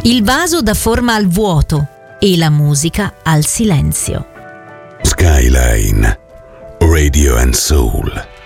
Il vaso dà forma al vuoto e la musica al silenzio. Skyline Radio and Soul.